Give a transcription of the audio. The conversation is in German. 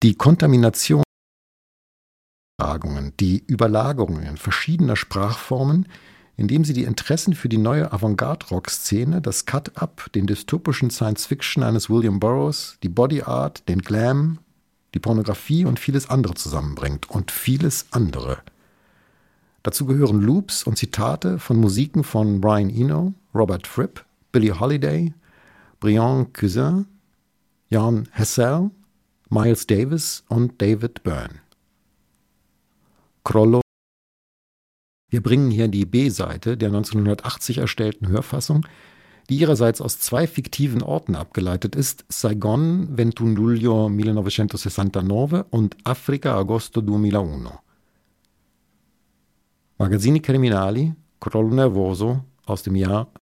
Die Kontamination, die Überlagerungen verschiedener Sprachformen, indem sie die Interessen für die neue Avantgarde-Rock-Szene, das Cut-Up, den dystopischen Science-Fiction eines William Burroughs, die Body-Art, den Glam, die Pornografie und vieles andere zusammenbringt. Und vieles andere. Dazu gehören Loops und Zitate von Musiken von Brian Eno, Robert Fripp, Billie Holiday, Brian Cousin, Jan Hessel, Miles Davis und David Byrne. Crollo. Wir bringen hier die B-Seite der 1980 erstellten Hörfassung, die ihrerseits aus 2 fiktiven Orten abgeleitet ist, Saigon, 21 luglio 1969 und Africa, agosto 2001. Magazzini Criminali, Crollo Nervoso aus dem Jahr